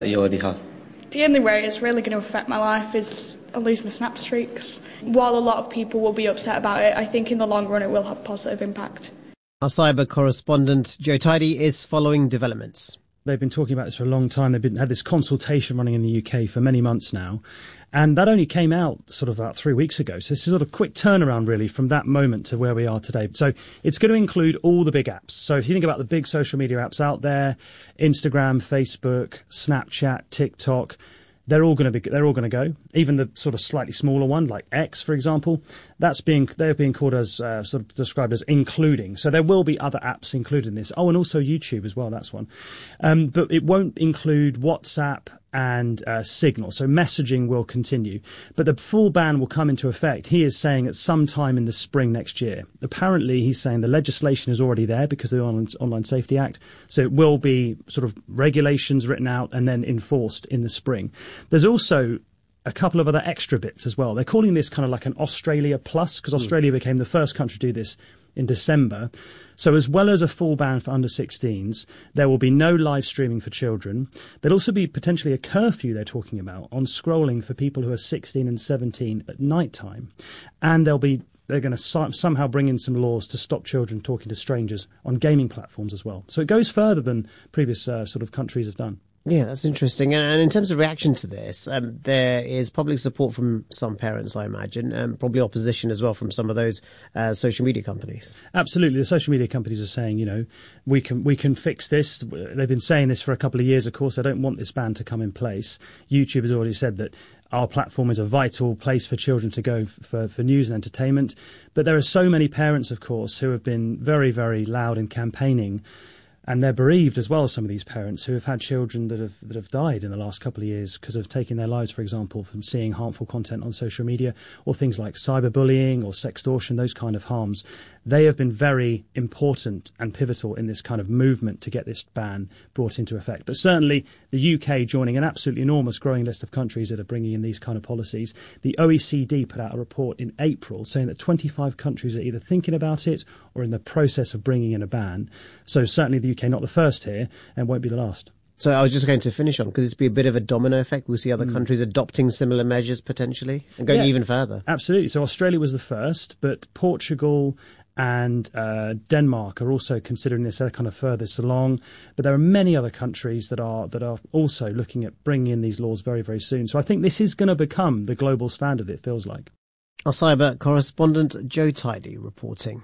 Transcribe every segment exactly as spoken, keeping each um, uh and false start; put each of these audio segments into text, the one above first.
that you already have? The only way it's really going to affect my life is I lose my snap streaks. While a lot of people will be upset about it, I think in the long run it will have a positive impact. Our cyber correspondent Joe Tidy is following developments. They've been talking about this for a long time. They've been, had this consultation running in the U K for many months now. And that only came out sort of about three weeks ago. So this is sort of a quick turnaround, really, from that moment to where we are today. So it's going to include all the big apps. So if you think about the big social media apps out there, Instagram, Facebook, Snapchat, TikTok, they're all going to be, they're all going to go. Even the sort of slightly smaller one, like X, for example, that's being, they're being called as, uh, sort of described as including. So there will be other apps included in this. Oh, and also YouTube as well, that's one. Um, but it won't include WhatsApp and uh, Signal. So messaging will continue. But the full ban will come into effect, he is saying, at some time in the spring next year. Apparently, he's saying the legislation is already there because of the Online, Online Safety Act. So it will be sort of regulations written out and then enforced in the spring. There's also a couple of other extra bits as well. They're calling this kind of like an Australia Plus, because Australia became the first country to do this in December. So as well as a full ban for under sixteens, there will be no live streaming for children. There'll also be potentially a curfew they're talking about on scrolling for people who are sixteen and seventeen at night time. And they'll be they're going to so- somehow bring in some laws to stop children talking to strangers on gaming platforms as well. So it goes further than previous uh, sort of countries have done. Yeah, that's interesting. And, and in terms of reaction to this, um, there is public support from some parents, I imagine, and probably opposition as well from some of those uh, social media companies. Absolutely. The social media companies are saying, you know, we can we can fix this. They've been saying this for a couple of years, of course. They don't want this ban to come in place. YouTube has already said that our platform is a vital place for children to go for, for news and entertainment. But there are so many parents, of course, who have been very, very loud in campaigning. And they're bereaved as well, some of these parents who have had children that have that have died in the last couple of years because of taking their lives, for example, from seeing harmful content on social media or things like cyberbullying or sextortion, those kind of harms. They have been very important and pivotal in this kind of movement to get this ban brought into effect. But certainly the U K joining an absolutely enormous growing list of countries that are bringing in these kind of policies. The O E C D put out a report in April saying that twenty-five countries are either thinking about it or in the process of bringing in a ban. So certainly the U K not the first here and won't be the last. So I was just going to finish on, could this be a bit of a domino effect? We'll see other mm. countries adopting similar measures potentially and going yeah, even further. Absolutely. So Australia was the first, but Portugal and uh, Denmark are also considering this. They're kind of furthest along. But there are many other countries that are that are also looking at bringing in these laws very, very soon. So I think this is going to become the global standard, it feels like. Our cyber correspondent Joe Tidy reporting.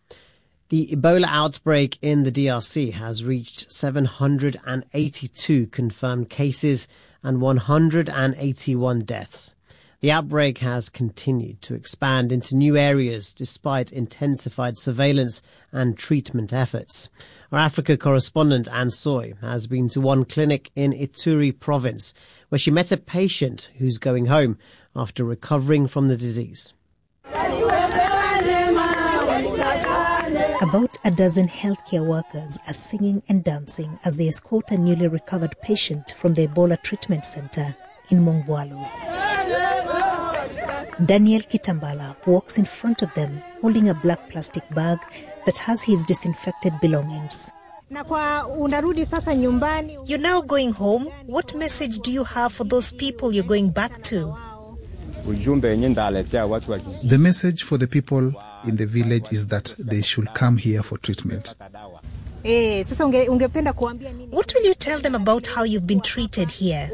The Ebola outbreak in the D R C has reached seven hundred eighty-two confirmed cases and one hundred eighty-one deaths. The outbreak has continued to expand into new areas despite intensified surveillance and treatment efforts. Our Africa correspondent Anne Soy has been to one clinic in Ituri province where she met a patient who's going home after recovering from the disease. About a dozen healthcare workers are singing and dancing as they escort a newly recovered patient from the Ebola treatment center in Mongwalu. Daniel Kitambala walks in front of them holding a black plastic bag that has his disinfected belongings. You're now going home. What message do you have for those people you're going back to? The message for the people in the village is that they should come here for treatment. What will you tell them about how you've been treated here?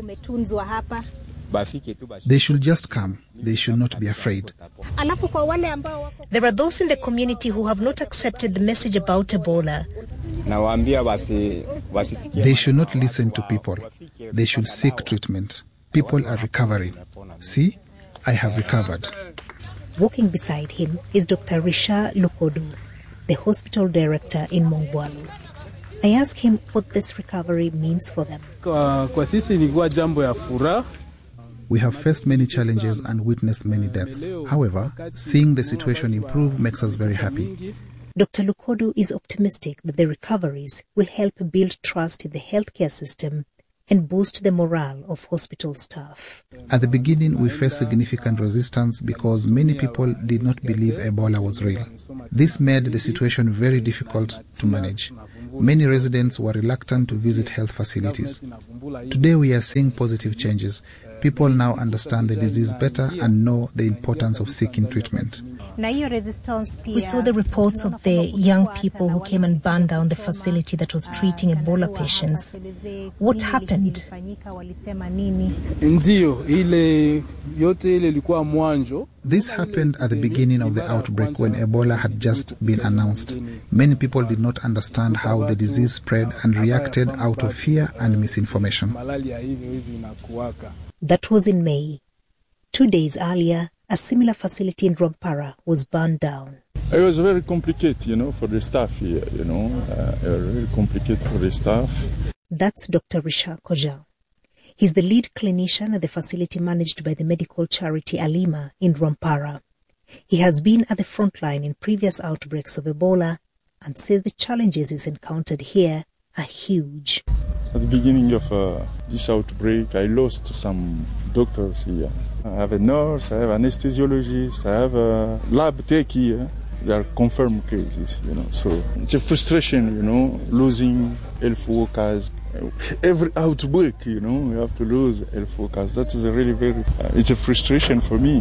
They should just come. They should not be afraid. There are those in the community who have not accepted the message about Ebola. They should not listen to people. They should seek treatment. People are recovering. See, I have recovered. Walking beside him is Doctor Risha Lukodu, the hospital director in Mongwalu. I ask him what this recovery means for them. We have faced many challenges and witnessed many deaths. However, seeing the situation improve makes us very happy. Doctor Lukodu is optimistic that the recoveries will help build trust in the healthcare system and boost the morale of hospital staff. At the beginning, we faced significant resistance because many people did not believe Ebola was real. This made the situation very difficult to manage. Many residents were reluctant to visit health facilities. Today we are seeing positive changes. People now understand the disease better and know the importance of seeking treatment. We saw the reports of the young people who came and burned down the facility that was treating Ebola patients. What happened? This happened at the beginning of the outbreak when Ebola had just been announced. Many people did not understand how the disease spread and reacted out of fear and misinformation. That was in May. Two days earlier, a similar facility in Rwampara was burned down. It was very complicated, you know, for the staff here, you know, uh, very complicated for the staff. That's Doctor Richard Koja. He's the lead clinician at the facility managed by the medical charity Alima in Rwampara. He has been at the front line in previous outbreaks of Ebola and says the challenges he's encountered here are huge. At the beginning of uh, this outbreak, I lost some doctors here. I have a nurse, I have an anesthesiologist, I have a lab tech here. They are confirmed cases, you know. So it's a frustration, you know, losing health workers. Every outbreak, you know, we have to lose health workers. That is a really very, uh, it's a frustration for me.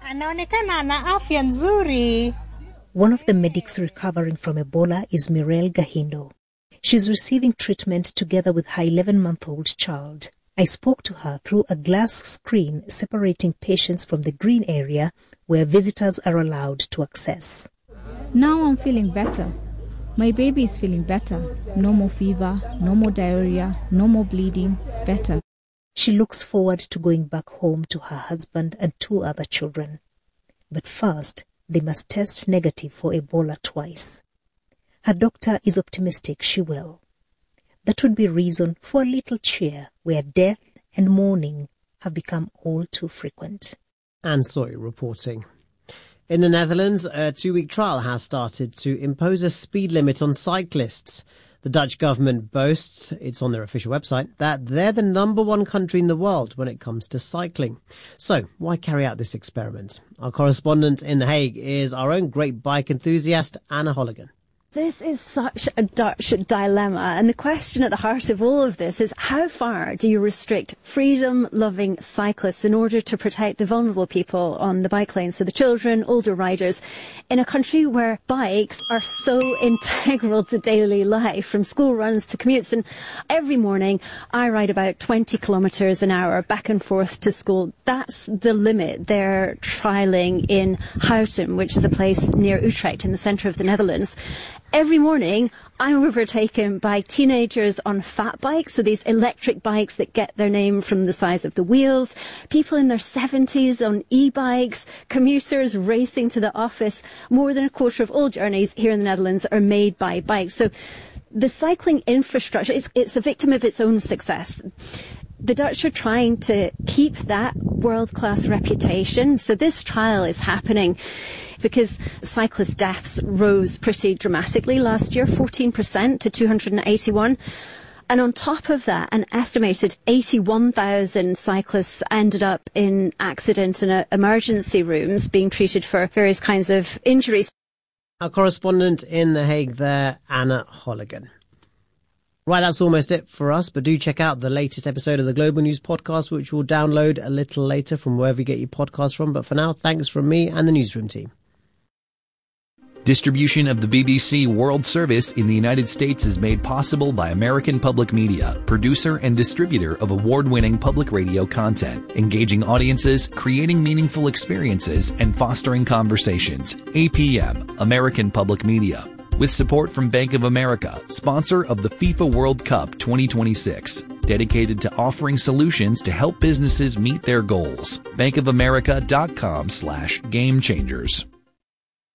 One of the medics recovering from Ebola is Mirelle Gahindo. She's receiving treatment together with her eleven-month-old child. I spoke to her through a glass screen separating patients from the green area where visitors are allowed to access. Now I'm feeling better. My baby is feeling better. No more fever, no more diarrhea, no more bleeding, better. She looks forward to going back home to her husband and two other children. But first, they must test negative for Ebola twice. Her doctor is optimistic she will. That would be reason for a little cheer where death and mourning have become all too frequent. Anne Soy reporting. In the Netherlands, a two-week trial has started to impose a speed limit on cyclists. The Dutch government boasts, it's on their official website, that they're the number one country in the world when it comes to cycling. So, why carry out this experiment? Our correspondent in The Hague is our own great bike enthusiast, Anna Holligan. This is such a Dutch dilemma, and the question at the heart of all of this is how far do you restrict freedom-loving cyclists in order to protect the vulnerable people on the bike lane, so the children, older riders, in a country where bikes are so integral to daily life, from school runs to commutes. And every morning I ride about twenty kilometres an hour back and forth to school. That's the limit they're trialling in Houten, which is a place near Utrecht in the centre of the Netherlands. Every morning, I'm overtaken by teenagers on fat bikes, so these electric bikes that get their name from the size of the wheels, people in their seventies on e-bikes, commuters racing to the office. More than a quarter of all journeys here in the Netherlands are made by bikes. So the cycling infrastructure, it's, it's a victim of its own success. The Dutch are trying to keep that world-class reputation. So this trial is happening because cyclist deaths rose pretty dramatically last year, fourteen percent to two hundred eighty-one. And on top of that, an estimated eighty-one thousand cyclists ended up in accident and uh, emergency rooms being treated for various kinds of injuries. Our correspondent in The Hague there, Anna Holligan. Right, that's almost it for us, but do check out the latest episode of the Global News Podcast, which we'll download a little later from wherever you get your podcasts from. But for now, thanks from me and the newsroom team. Distribution of the B B C World Service in the United States is made possible by American Public Media, producer and distributor of award-winning public radio content, engaging audiences, creating meaningful experiences, and fostering conversations. A P M, American Public Media. With support from Bank of America, sponsor of the FIFA World Cup twenty twenty-six, dedicated to offering solutions to help businesses meet their goals. bankofamerica.com slash game changers.